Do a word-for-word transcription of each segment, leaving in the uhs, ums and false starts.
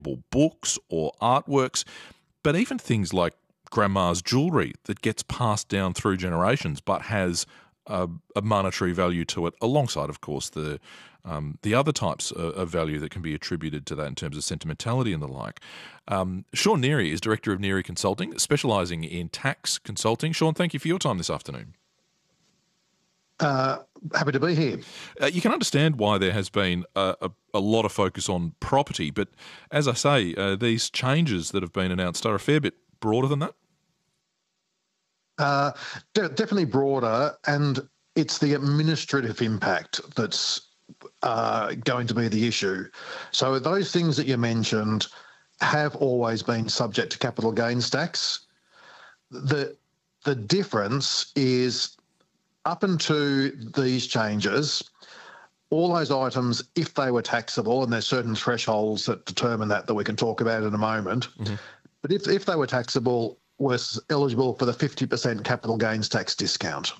or books or artworks, but even things like grandma's jewellery that gets passed down through generations but has a, a monetary value to it, alongside, of course, the um, the other types of, of value that can be attributed to that in terms of sentimentality and the like. Um, Sean Neary is Director of Neary Consulting, specialising in tax consulting. Sean, thank you for your time this afternoon. Uh, happy to be here. Uh, you can understand why there has been a, a, a lot of focus on property, but as I say, uh, these changes that have been announced are a fair bit broader than that. Uh, de- definitely broader, and it's the administrative impact that's uh, going to be the issue. So those things that you mentioned have always been subject to capital gains tax. The the difference is, up until these changes, all those items, if they were taxable, and there's certain thresholds that determine that that we can talk about in a moment, mm-hmm. but if, if they were taxable, was eligible for the fifty percent capital gains tax discount.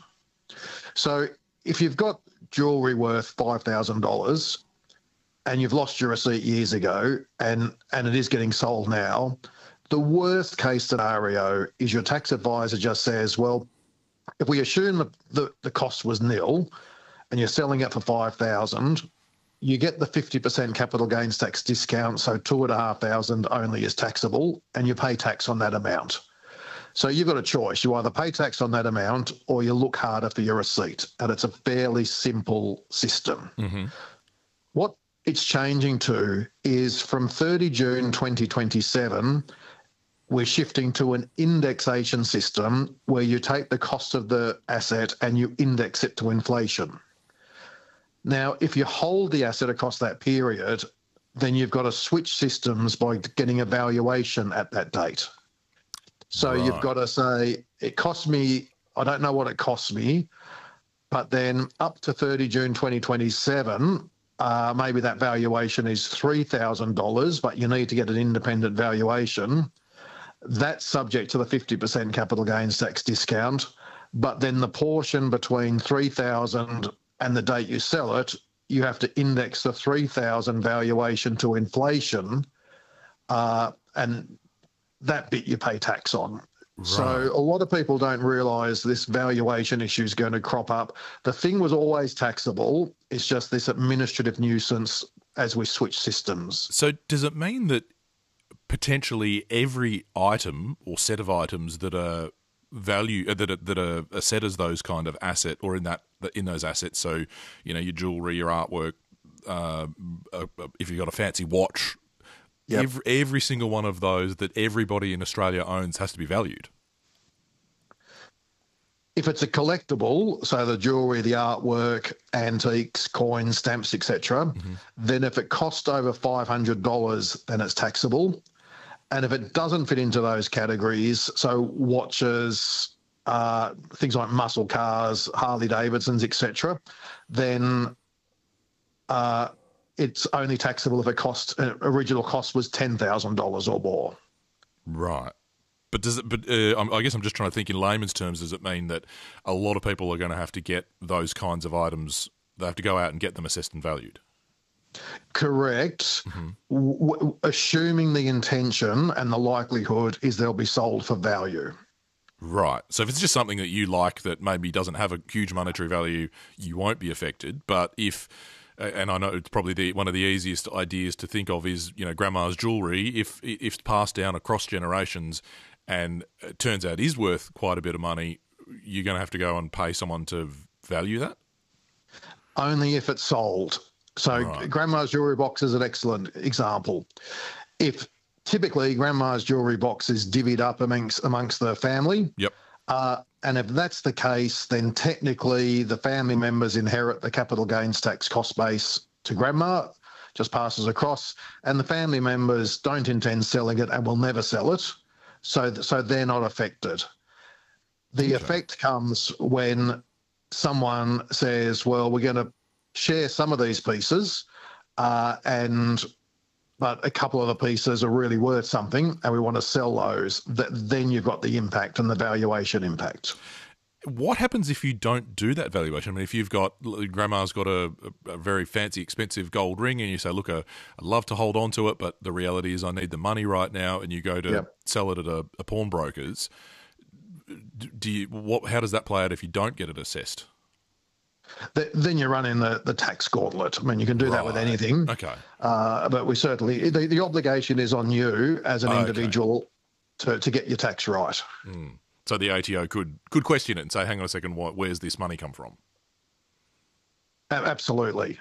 So if you've got jewellery worth five thousand dollars and you've lost your receipt years ago and, and it is getting sold now, the worst case scenario is your tax advisor just says, well, if we assume the, the, the cost was nil and you're selling it for five thousand dollars, you get the fifty percent capital gains tax discount, so two thousand five hundred dollars only is taxable, and you pay tax on that amount. So you've got a choice. You either pay tax on that amount or you look harder for your receipt, and it's a fairly simple system. Mm-hmm. What it's changing to is from thirty June twenty twenty-seven, we're shifting to an indexation system where you take the cost of the asset and you index it to inflation. Now, if you hold the asset across that period, then you've got to switch systems by getting a valuation at that date. So right. You've got to say, it costs me, I don't know what it costs me, but then up to thirty June twenty twenty-seven, uh, maybe that valuation is three thousand dollars, but you need to get an independent valuation. That's subject to the fifty percent capital gains tax discount, but then the portion between three thousand dollars and the date you sell it, you have to index the three thousand dollars valuation to inflation, uh, and that bit you pay tax on. Right. So a lot of people don't realise this valuation issue is going to crop up. The thing was always taxable. It's just this administrative nuisance as we switch systems. So does it mean that potentially every item or set of items that are value uh, that are, that are, are set as those kind of asset, or in that in those assets, so you know your jewellery, your artwork, uh, uh, if you've got a fancy watch, yep. every, every single one of those that everybody in Australia owns has to be valued? If it's a collectible, so the jewellery, the artwork, antiques, coins, stamps, et cetera, mm-hmm. then if it costs over five hundred dollars, then it's taxable. And if it doesn't fit into those categories, so watches, uh, things like muscle cars, Harley Davidsons, et cetera, then uh, it's only taxable if it cost uh, original cost was ten thousand dollars or more. Right. But does it? But uh, I guess I'm just trying to think in layman's terms. Does it mean that a lot of people are going to have to get those kinds of items? They have to go out and get them assessed and valued. Correct. Mm-hmm. W- w- assuming the intention and the likelihood is they'll be sold for value. Right. So if it's just something that you like that maybe doesn't have a huge monetary value, you won't be affected. But if, and I know it's probably the, one of the easiest ideas to think of is, you know, grandma's jewellery, if if it's passed down across generations and it turns out is worth quite a bit of money, you're going to have to go and pay someone to value that? Only if it's sold. So right. Grandma's jewellery box is an excellent example. If typically grandma's jewellery box is divvied up amongst, amongst the family, yep. uh, and if that's the case, then technically the family members inherit the capital gains tax cost base to grandma, just passes across, and the family members don't intend selling it and will never sell it, so, so they're not affected. The okay. effect comes when someone says, well, we're going to share some of these pieces, uh, and but a couple of the pieces are really worth something, and we want to sell those. That then you've got the impact and the valuation impact. What happens if you don't do that valuation? I mean, if you've got, grandma's got a, a very fancy, expensive gold ring and you say, look, uh, I'd love to hold on to it, but the reality is I need the money right now, and you go to Yep. sell it at a, a pawnbroker's, do you, what, how does that play out if you don't get it assessed? Th- Then you run in the, the tax gauntlet. I mean, you can do that with Right. anything. Okay. Uh, but we certainly, the, the obligation is on you as an Okay. individual to, to get your tax right. Mm. So the A T O could could question it and say, hang on a second, what, where's this money come from? A- Absolutely.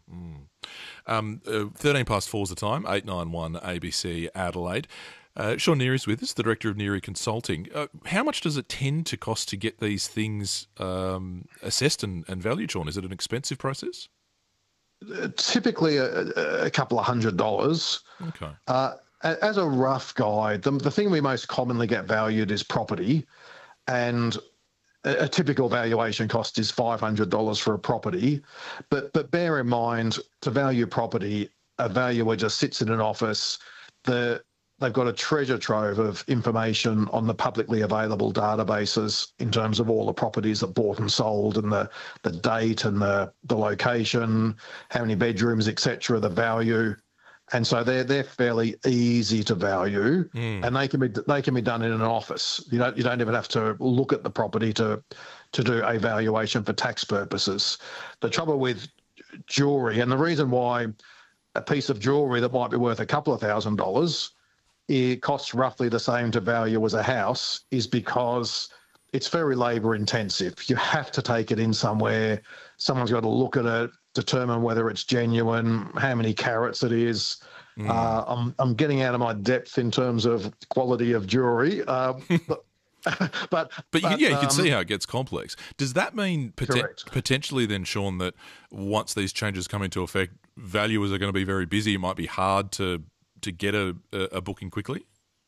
Um, uh, thirteen past four is the time, eight nine one A B C Adelaide. Uh, Sean Neary is with us, the Director of Neary Consulting. Uh, how much does it tend to cost to get these things um, assessed and, and valued, Sean? Is it an expensive process? Uh, Typically a, a couple of hundred dollars. Okay. Uh, a- as a rough guide, the, the thing we most commonly get valued is property, and a, a typical valuation cost is five hundred dollars for a property. But but bear in mind, to value property, a valuer just sits in an office. The They've got a treasure trove of information on the publicly available databases in terms of all the properties that bought and sold, and the, the date and the, the location, how many bedrooms, et cetera, the value. And so they're they're fairly easy to value, Mm. and they can be they can be done in an office. You don't you don't even have to look at the property to to do a valuation for tax purposes. The trouble with jewelry, and the reason why a piece of jewelry that might be worth a couple of thousand dollars, it costs roughly the same to value as a house, is because it's very labour intensive. You have to take it in somewhere. Someone's got to look at it, determine whether it's genuine, how many carats it is. Mm. Uh, I'm I'm getting out of my depth in terms of quality of jewelry, uh, but, but But, you, yeah, you can um, see how it gets complex. Does that mean poten- Correct. potentially then, Sean, that once these changes come into effect, valuers are going to be very busy? It might be hard to to get a, a booking quickly?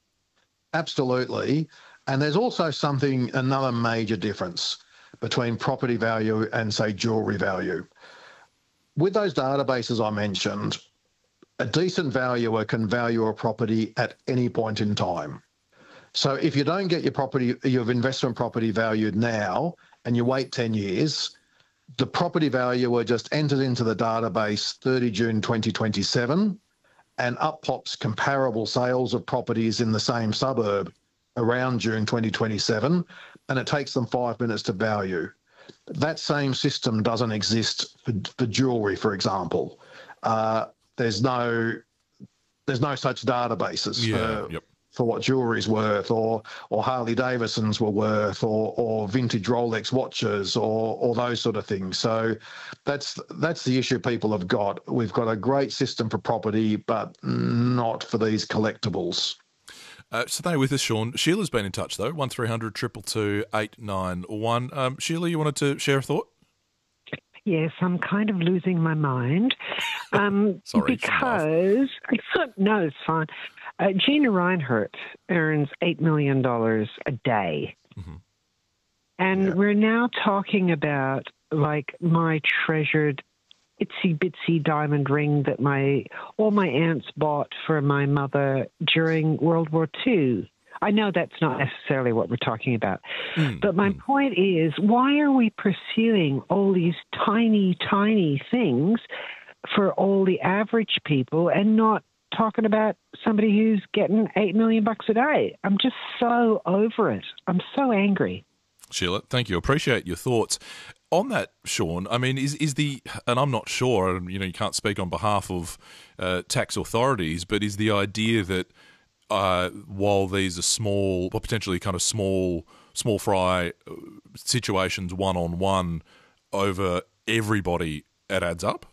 Absolutely. And there's also something, another major difference between property value and, say, jewellery value. With those databases I mentioned, a decent valuer can value a property at any point in time. So if you don't get your property, your investment property valued now, and you wait ten years, the property valuer just enters into the database thirty June twenty twenty-seven, and up pops comparable sales of properties in the same suburb around June twenty twenty-seven, and it takes them five minutes to value. That same system doesn't exist for, for jewellery, for example. Uh, there's no there's no such databases Yeah, for, yep. for what jewellery's worth, or or Harley Davidsons were worth, or or vintage Rolex watches, or or those sort of things. So that's that's the issue people have got. We've got a great system for property, but not for these collectibles. Uh, stay with us, Sean. Sheila's been in touch, though, one three hundred two two two eight nine one. Um, Sheila, you wanted to share a thought? Yes, I'm kind of losing my mind. Um, Sorry, because, no, it's fine. Uh, Gina Reinhardt earns eight million dollars a day. Mm-hmm. And Yeah. we're now talking about, like, my treasured itsy bitsy diamond ring that my all my aunts bought for my mother during World War Two. I know that's not necessarily what we're talking about. Mm, But my mm. point is, why are we pursuing all these tiny, tiny things for all the average people and not talking about somebody who's getting eight million bucks a day? I'm just so over it. I'm so angry. Sheila, thank you. Appreciate your thoughts. On that, Sean, I mean, is is the, and I'm not sure, and you know, you can't speak on behalf of uh, tax authorities, but is the idea that uh, while these are small, or potentially kind of small, small fry uh, situations, one on one over everybody, it adds up?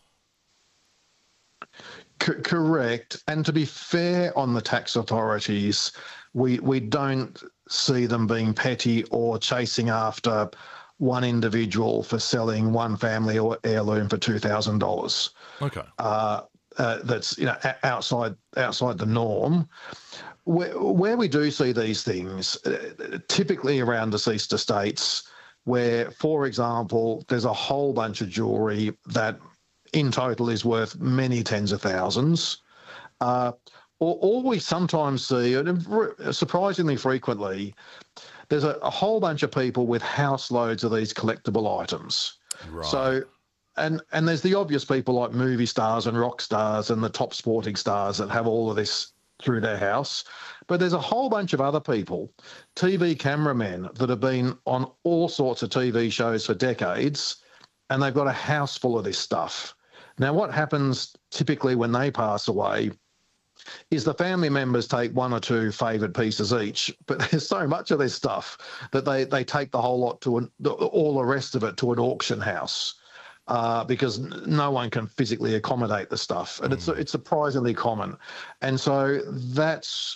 C- correct. And to be fair on the tax authorities, we we don't see them being petty or chasing after one individual for selling one family or heirloom for two thousand dollars. Okay. Uh, uh, that's you know o- outside outside the norm. Where, where we do see these things, uh, typically around deceased estates, where, for example, there's a whole bunch of jewellery that in total is worth many tens of thousands. Uh, or, or we sometimes see, and surprisingly frequently, there's a, a whole bunch of people with house loads of these collectible items. Right. So, and and there's the obvious people like movie stars and rock stars and the top sporting stars that have all of this through their house. But there's a whole bunch of other people, T V cameramen that have been on all sorts of T V shows for decades, and they've got a house full of this stuff. Now, what happens typically when they pass away is the family members take one or two favoured pieces each, but there's so much of this stuff that they, they take the whole lot to an, all the rest of it to an auction house. Uh, because no one can physically accommodate the stuff, and mm. it's it's surprisingly common, and so that's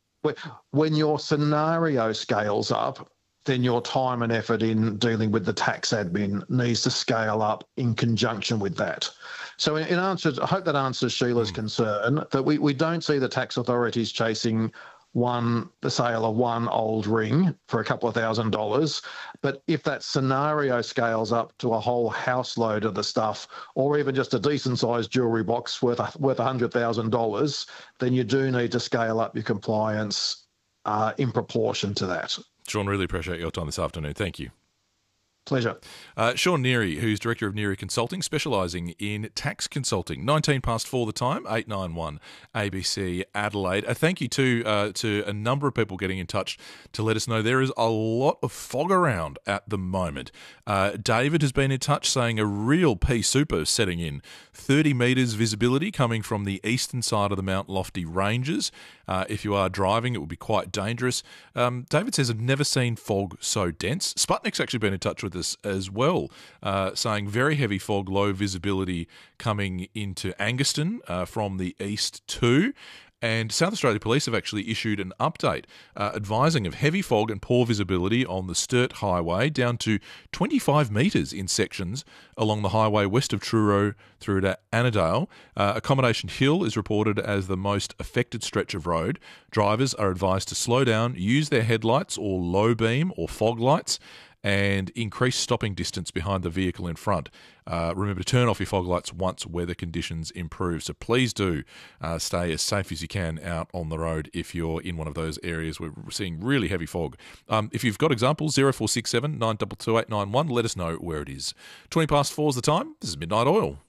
when your scenario scales up, then your time and effort in dealing with the tax admin needs to scale up in conjunction with that. So, in, in answer, I hope that answers Sheila's mm. concern that we we don't see the tax authorities chasing one the sale of one old ring for a couple of thousand dollars. But if that scenario scales up to a whole house load of the stuff, or even just a decent sized jewellery box worth a, worth one hundred thousand dollars, then you do need to scale up your compliance uh, in proportion to that. Sean, really appreciate your time this afternoon. Thank you. Pleasure. Uh, Sean Neary, who's Director of Neary Consulting, specialising in tax consulting. nineteen past four the time, eight nine one A B C Adelaide. A thank you to, uh, to a number of people getting in touch to let us know there is a lot of fog around at the moment. Uh, David has been in touch saying a real pea super setting in. thirty metres visibility coming from the eastern side of the Mount Lofty Ranges. Uh, if you are driving, it will be quite dangerous. Um, David says, I've never seen fog so dense. Sputnik's actually been in touch with us as well, uh, saying very heavy fog, low visibility coming into Angaston uh, from the east too. And South Australia Police have actually issued an update uh, advising of heavy fog and poor visibility on the Sturt Highway down to twenty-five metres in sections along the highway west of Truro through to Annandale. Uh, Accommodation Hill is reported as the most affected stretch of road. Drivers are advised to slow down, use their headlights or low beam or fog lights, and increase stopping distance behind the vehicle in front. Uh, remember to turn off your fog lights once weather conditions improve. So please do uh, stay as safe as you can out on the road if you're in one of those areas. We're seeing really heavy fog. Um, if you've got examples, zero four six seven nine two two eight nine one, let us know where it is. twenty past four is the time. This is Midnight Oil.